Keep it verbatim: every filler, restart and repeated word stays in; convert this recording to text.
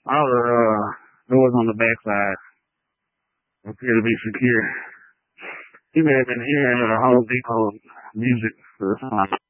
All the uh, doors on the backside appear to be secure. He may have been hearing the Home Depot music for the time.